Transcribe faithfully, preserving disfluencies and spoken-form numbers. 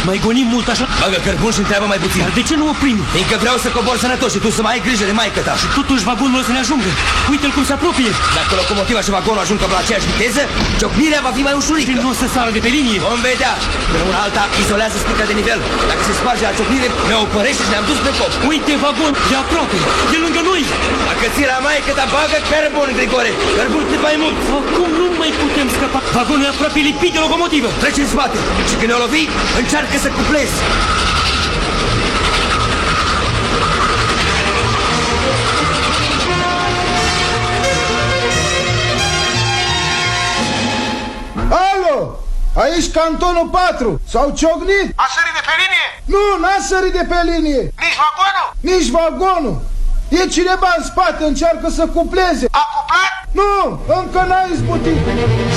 Mai gonim mult așa? Bagă cărbun și întreabă mai puțin. Dar de ce nu oprim? Fiindcă vreau să cobor sănătos și tu să mai ai grijă de maică ta. Și totuși vagonul să ne ajungă. Uite-l cum se apropie. Dacă locomotiva și vagonul ajung la aceeași viteză, ciocnirea va fi mai ușurică. Și nu o să sară de pe linie. Vom vedea. Până una alta izolează spica de nivel. Dacă se sparge la ciocnire, ne opărește și ne-am dus pe cop. Uite vagon, e aproape, e lângă noi. Dacă ții la maică ta, bagă cărbun, Grigore. Cărbun cât mai mult. Acum nu mai putem scăpa. Vagonul e aproape lipit de locomotivă. Trece în spate și când ne-o lovi, încearcă să cuplezi. Alo! Aici cantonul patru. S-au ciocnit. A sărit de pe linie? Nu, n-a sărit de pe linie. Nici vagonul? Nici vagonul. E cineva în spate, încearcă să cupleze. A cuplat? Nu, încă n-a izbutit.